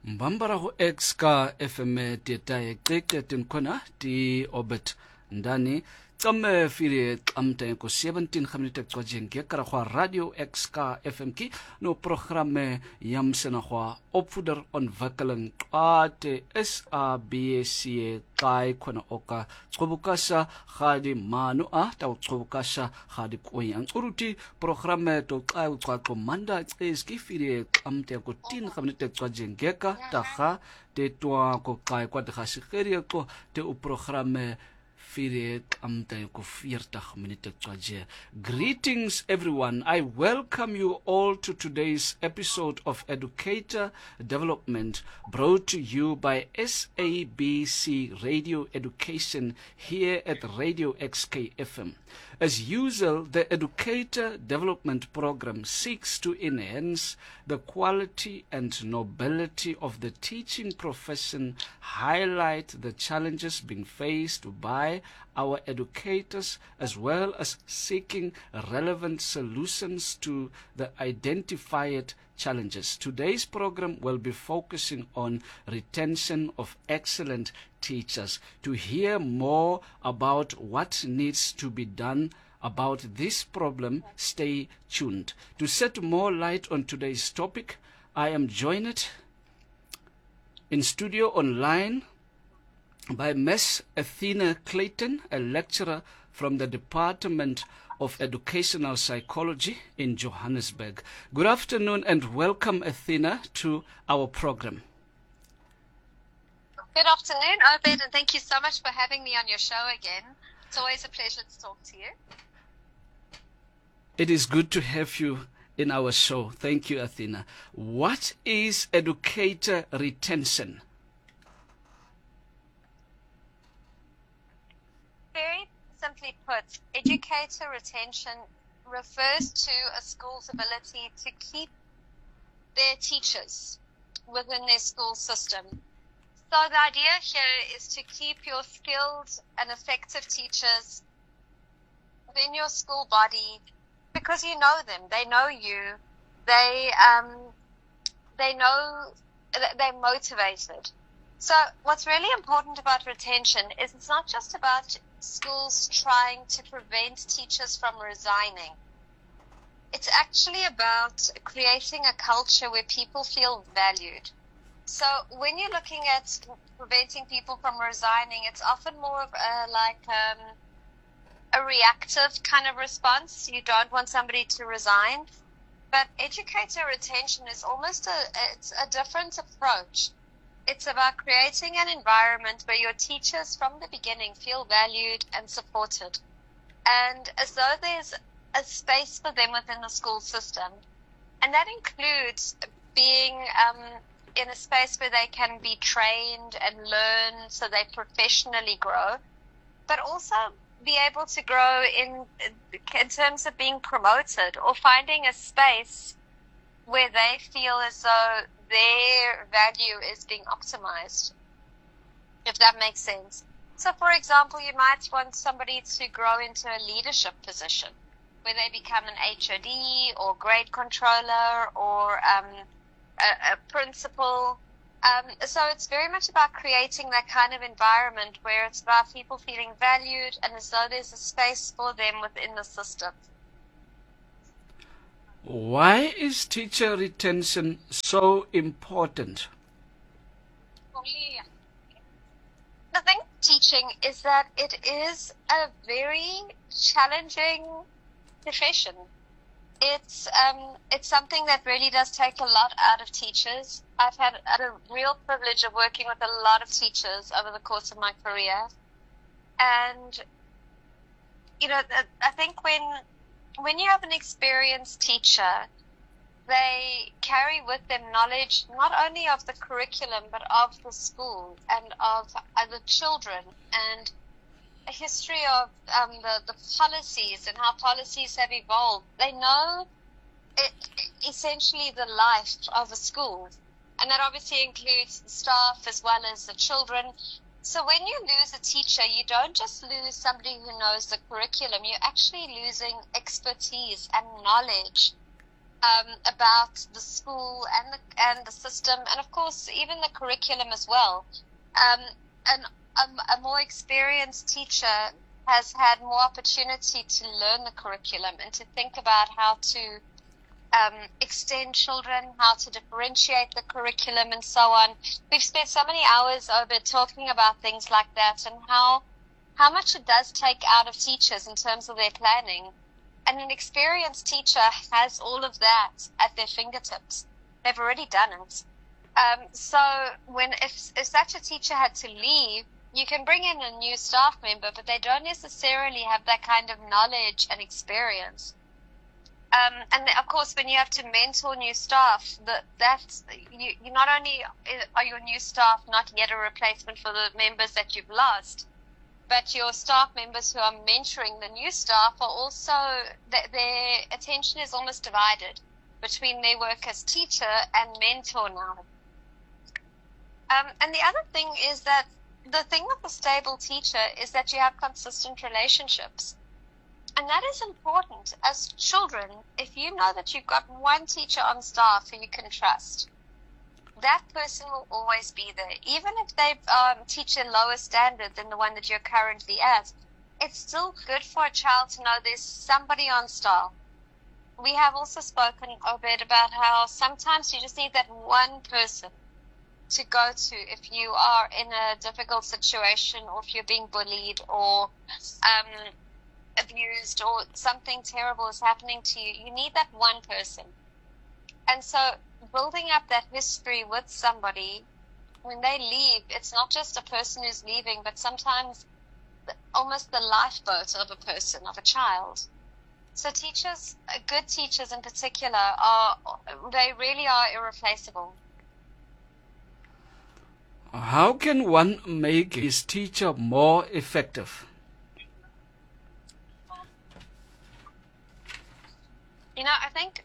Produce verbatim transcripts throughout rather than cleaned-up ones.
Mbambara ho X ka F M teta ekeke tinkona ti obet ndani tsame firi tlamte ko seventeen khamnite tswajen ke kara khwa radio X ka F M ki no programme yamsena khwa opvoeder ontwikkeling ate S A B C kai khona oka tsobukasa khadi manu a ta tsobukasa khadi koyang uruti programme to xa uxaxo manda eski firi tlamte ko tin khamnite tswajen ke ka ta kha te twa ko kai kwa ta khashikeri ko te u programme Greetings everyone. I welcome you all to today's episode of Educator Development, brought to you by S A B C Radio Education here at Radio X K F M. As usual, the Educator Development Program seeks to enhance the quality and nobility of the teaching profession, highlight the challenges being faced by our educators, as well as seeking relevant solutions to the identified challenges. Today's program will be focusing on retention of excellent teachers. To hear more about what needs to be done about this problem, stay tuned. To shed more light on today's topic, I am joined in studio online by Miss Athena Clayton, a lecturer from the Department of Educational Psychology in Johannesburg. Good afternoon and welcome, Athena, to our program. Good afternoon, Obed, and thank you so much for having me on your show again. It's always a pleasure to talk to you. It is good to have you in our show. Thank you, Athena. What is educator retention? Very simply put, educator retention refers to a school's ability to keep their teachers within their school system. So the idea here is to keep your skilled and effective teachers within your school body because you know them, they know you, they um, they know, they're motivated. So what's really important about retention is it's not just about schools trying to prevent teachers from resigning. It's actually about creating a culture where people feel valued. So when you're looking at preventing people from resigning, it's often more of a, like um, a reactive kind of response. You don't want somebody to resign. But educator retention is almost a, it's a different approach. It's about creating an environment where your teachers from the beginning feel valued and supported. And as though there's a space for them within the school system. And that includes being um, in a space where they can be trained and learn so they professionally grow, but also be able to grow in in terms of being promoted or finding a space where they feel as though their value is being optimized, if that makes sense. So, for example, you might want somebody to grow into a leadership position where they become an H O D or grade controller or um, a, a principal. Um, so it's very much about creating that kind of environment where it's about people feeling valued and as though there's a space for them within the system. Why is teacher retention so important? The thing with teaching is that it is a very challenging profession. It's um, it's something that really does take a lot out of teachers. I've had, had a real privilege of working with a lot of teachers over the course of my career. And, you know, I think when when you have an experienced teacher, they carry with them knowledge not only of the curriculum, but of the school and of other children and a history of um, the, the policies and how policies have evolved. They know it, essentially the life of a school. And that obviously includes the staff as well as the children. So when you lose a teacher, you don't just lose somebody who knows the curriculum. You're actually losing expertise and knowledge um, about the school and the, and the system, and of course even the curriculum as well. Um, and a, a more experienced teacher has had more opportunity to learn the curriculum and to think about how to um, extend children, how to differentiate the curriculum, and so on. We've spent so many hours over talking about things like that and how how much it does take out of teachers in terms of their planning. And an experienced teacher has all of that at their fingertips. They've already done it. Um, so when if, if such a teacher had to leave, you can bring in a new staff member, but they don't necessarily have that kind of knowledge and experience. Um, and of course, when you have to mentor new staff, that that's you, you not only are your new staff not yet a replacement for the members that you've lost, but your staff members who are mentoring the new staff are also, their, their attention is almost divided between their work as teacher and mentor now. Um, and the other thing is that the thing with a stable teacher is that you have consistent relationships. And that is important. As children, if you know that you've got one teacher on staff who you can trust, that person will always be there. Even if they um, teach a lower standard than the one that you're currently at, it's still good for a child to know there's somebody on staff. We have also spoken a bit about how sometimes you just need that one person to go to if you are in a difficult situation, or if you're being bullied or um, abused, or something terrible is happening to you. You need that one person. And so building up that history with somebody, when they leave, it's not just a person who's leaving, but sometimes the, almost the lifeboat of a person, of a child. So teachers, good teachers in particular, are they really are irreplaceable. How can one make his teacher more effective? You know, I think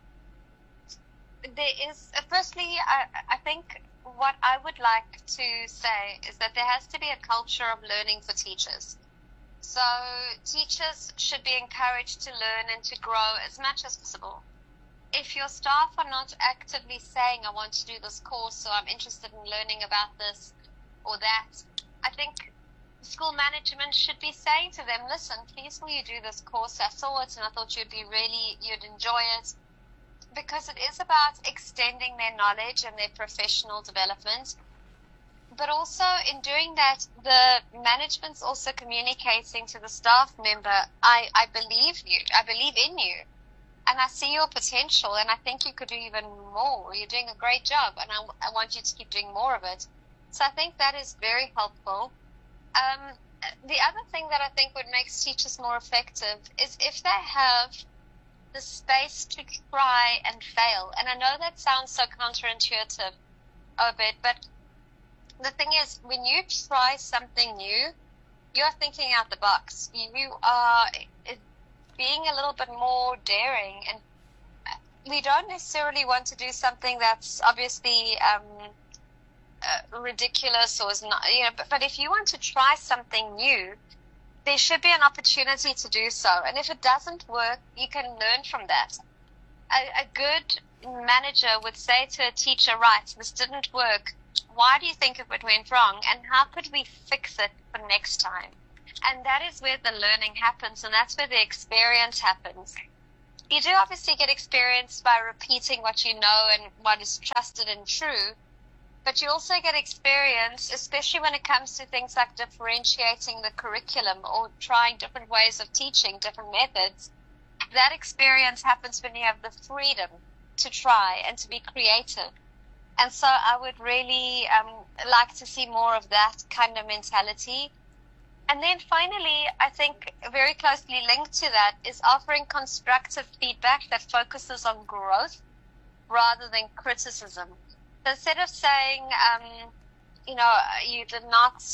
there is, firstly, I, I think what I would like to say is that there has to be a culture of learning for teachers. So teachers should be encouraged to learn and to grow as much as possible. If your staff are not actively saying, I want to do this course, or I'm interested in learning about this or that, I think school management should be saying to them, listen, please will you do this course? I saw it and I thought you'd be really, you'd enjoy it. Because it is about extending their knowledge and their professional development. But also in doing that, the management's also communicating to the staff member, I, I believe you, I believe in you. And I see your potential, and I think you could do even more. You're doing a great job, and I, I want you to keep doing more of it. So I think that is very helpful. Um, the other thing that I think would make teachers more effective is if they have the space to try and fail. And I know that sounds so counterintuitive a bit, but the thing is, when you try something new, you're thinking out the box. You are being a little bit more daring, and we don't necessarily want to do something that's obviously um, uh, ridiculous or is not, you know. But, but if you want to try something new, there should be an opportunity to do so. And if it doesn't work, you can learn from that. A, a good manager would say to a teacher, right, this didn't work. Why do you think it went wrong? And how could we fix it for next time? And that is where the learning happens, and that's where the experience happens. You do obviously get experience by repeating what you know and what is trusted and true, but you also get experience, especially when it comes to things like differentiating the curriculum or trying different ways of teaching, different methods. That experience happens when you have the freedom to try and to be creative. And so I would really um, like to see more of that kind of mentality. And then finally, I think very closely linked to that is offering constructive feedback that focuses on growth rather than criticism. So instead of saying, um, you know, you did not,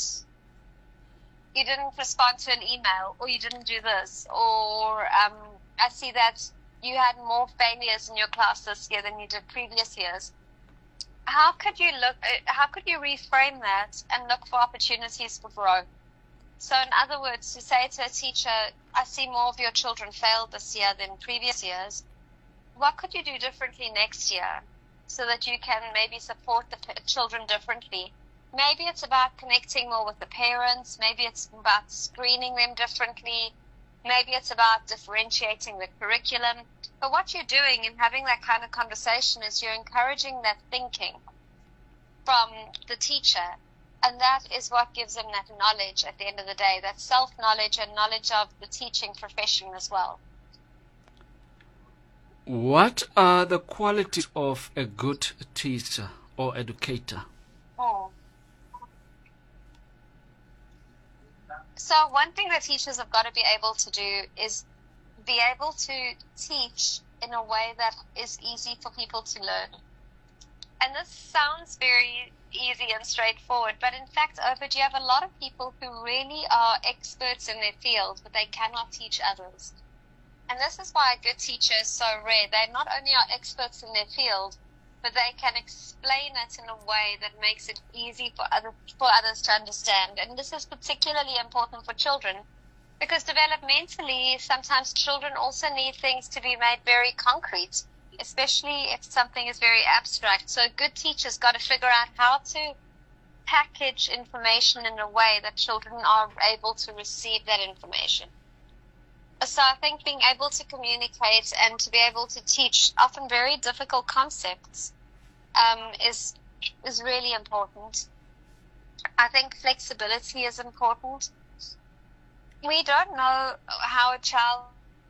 you didn't respond to an email, or you didn't do this, or um, I see that you had more failures in your class this year than you did previous years. How could you look, how could you reframe that and look for opportunities for growth? So in other words, to say to a teacher, I see more of your children fail this year than previous years, what could you do differently next year so that you can maybe support the p- children differently? Maybe it's about connecting more with the parents. Maybe it's about screening them differently. Maybe it's about differentiating the curriculum. But what you're doing in having that kind of conversation is you're encouraging that thinking from the teacher. And that is what gives them that knowledge at the end of the day, that self-knowledge and knowledge of the teaching profession as well. What are the qualities of a good teacher or educator? Oh. So one thing that teachers have got to be able to do is be able to teach in a way that is easy for people to learn. And this sounds very easy and straightforward, but in fact, Obed, you have a lot of people who really are experts in their field, but they cannot teach others. And this is why a good teacher is so rare. They not only are experts in their field, but they can explain it in a way that makes it easy for other for others to understand. And this is particularly important for children, because developmentally, sometimes children also need things to be made very concrete, especially if something is very abstract. So a good teacher's got to figure out how to package information in a way that children are able to receive that information. So I think being able to communicate and to be able to teach often very difficult concepts um, is is really important. I think flexibility is important. We don't know how a child,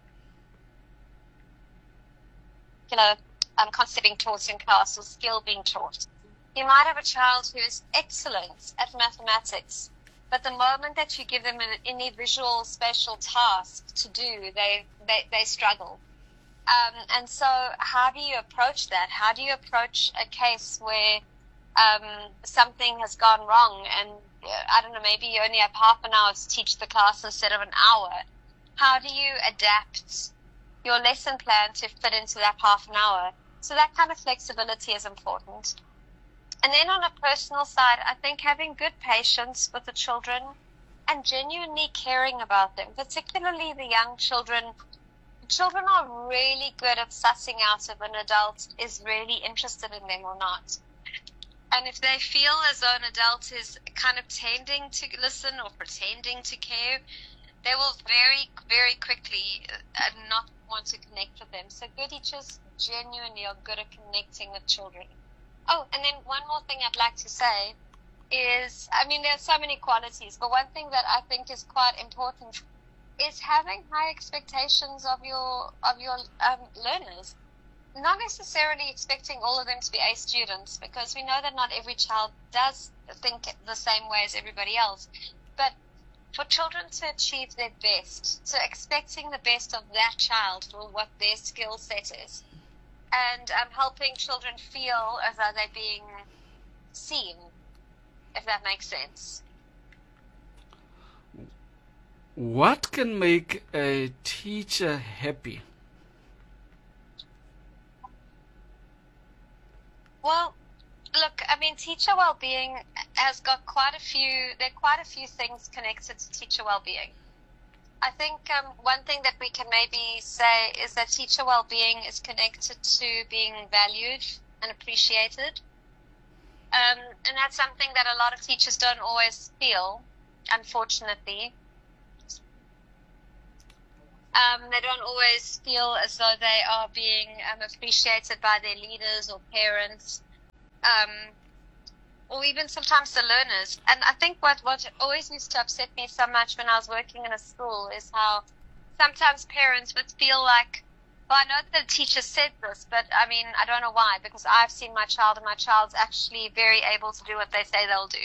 you know, um, concept being taught in class or skill being taught. You might have a child who is excellent at mathematics, but the moment that you give them an, any visual spatial task to do, they, they, they struggle. Um, and so how do you approach that? How do you approach a case where um, something has gone wrong and, uh, I don't know, maybe you only have half an hour to teach the class instead of an hour? How do you adapt your lesson plan to fit into that half an hour? So that kind of flexibility is important. And then on a personal side, I think having good patience with the children and genuinely caring about them, particularly the young children. Children are really good at sussing out if an adult is really interested in them or not. And if they feel as though an adult is kind of tending to listen or pretending to care, they will very, very quickly uh, not want to connect with them. So good teachers genuinely are good at connecting with children. Oh, and then one more thing I'd like to say is, I mean, there are so many qualities, but one thing that I think is quite important is having high expectations of your of your um, learners. Not necessarily expecting all of them to be A students, because we know that not every child does think the same way as everybody else. But for children to achieve their best, so expecting the best of that child for what their skill set is, and um, helping children feel as though they're being seen, if that makes sense. What can make a teacher happy? Well, look, I mean, teacher well-being has got quite a few, there are quite a few things connected to teacher well-being. I think um, one thing that we can maybe say is that teacher well-being is connected to being valued and appreciated. Um, and that's something that a lot of teachers don't always feel, unfortunately. Um, they don't always feel as though they are being um, appreciated by their leaders or parents, um, or even sometimes the learners. And I think what, what always used to upset me so much when I was working in a school is how sometimes parents would feel like, well, I know that the teacher said this, but I mean, I don't know why, because I've seen my child and my child's actually very able to do what they say they'll do.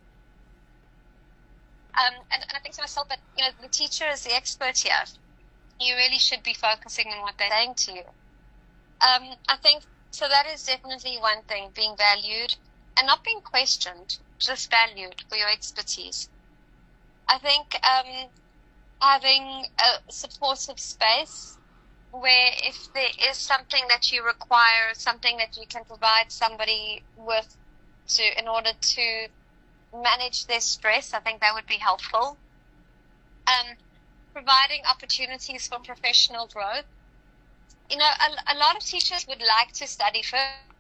Um, and, and I think to myself that, you know, the teacher is the expert here. You really should be focusing on what they're saying to you. Um, I think, so that is definitely one thing, being valued and not being questioned, just valued for your expertise. I think um, having a supportive space where if there is something that you require, something that you can provide somebody with to in order to manage their stress, I think that would be helpful. Um, providing opportunities for professional growth. you know, a, a lot of teachers would like to study first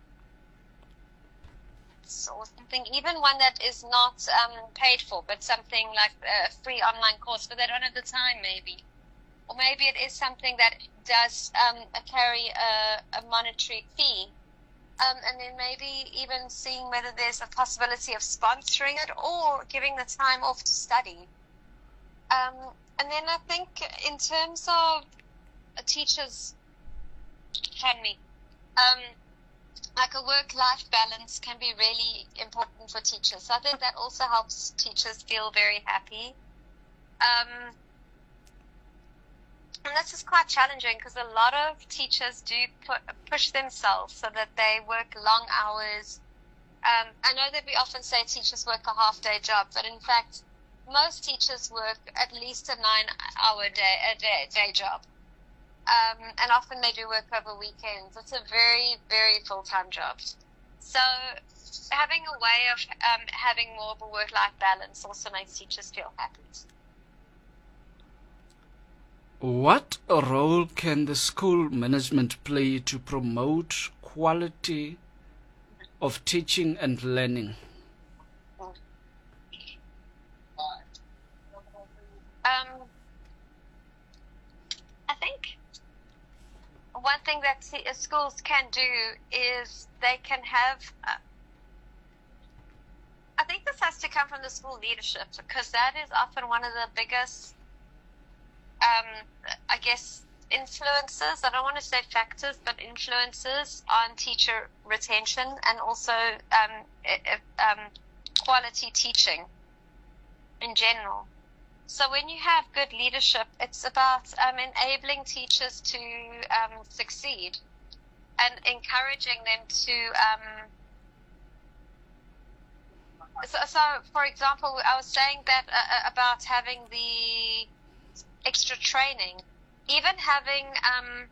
or something, even one that is not um, paid for, but something like a free online course, but they don't have the time maybe. Or maybe it is something that does um, carry a, a monetary fee. Um, and then maybe even seeing whether there's a possibility of sponsoring it or giving the time off to study. Um, and then I think in terms of teachers, pardon me, um, like a work-life balance can be really important for teachers. So I think that also helps teachers feel very happy. Um, and this is quite challenging because a lot of teachers do put, push themselves so that they work long hours. Um, I know that we often say teachers work a half-day job, but in fact, most teachers work at least a nine-hour day, a day, day job. Um, and often they do work over weekends. It's a very, very full-time job. So having a way of um, having more of a work-life balance also makes teachers feel happy. What role can the school management play to promote quality of teaching and learning? Um, I think one thing that schools can do is they can have, uh, I think this has to come from the school leadership, because that is often one of the biggest, um, I guess, influences, I don't want to say factors, but influences on teacher retention and also um, um, quality teaching in general. So when you have good leadership, it's about um, enabling teachers to um, succeed and encouraging them to. Um, so, so, for example, I was saying that uh, about having the extra training, even having um,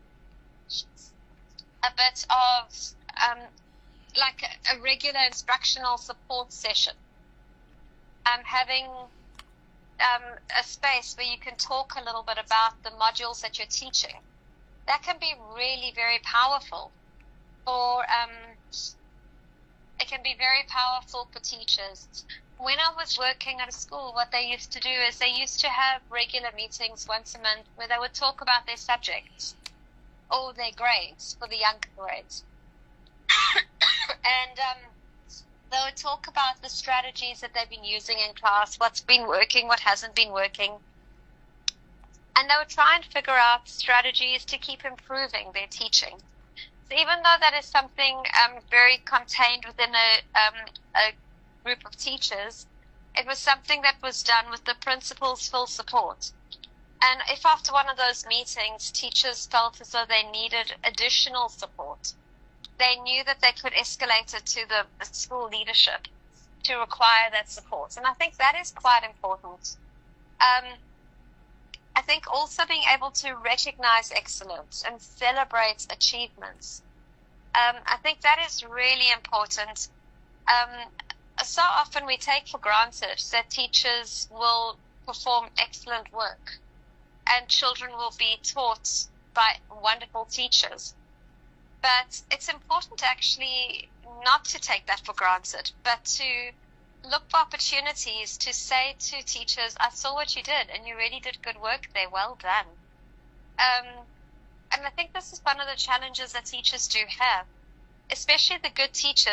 a bit of um, like a, a regular instructional support session, um, having. Um, a space where you can talk a little bit about the modules that you're teaching. That can be really very powerful. Or um, it can be very powerful for teachers. When I was working at a school, what they used to do is they used to have regular meetings once a month where they would talk about their subjects or their grades for the younger grades. and um, they would talk about the strategies that they've been using in class, what's been working, what hasn't been working. And they would try and figure out strategies to keep improving their teaching. So even though that is something um, very contained within a, um, a group of teachers, it was something that was done with the principal's full support. And if after one of those meetings, teachers felt as though they needed additional support, they knew that they could escalate it to the school leadership to require that support. And I think that is quite important. Um, I think also being able to recognize excellence and celebrate achievements. Um, I think that is really important. Um, so often we take for granted that teachers will perform excellent work and children will be taught by wonderful teachers. But it's important to actually not to take that for granted, but to look for opportunities to say to teachers, I saw what you did and you really did good work there, well done. Um, and I think this is one of the challenges that teachers do have, especially the good teachers.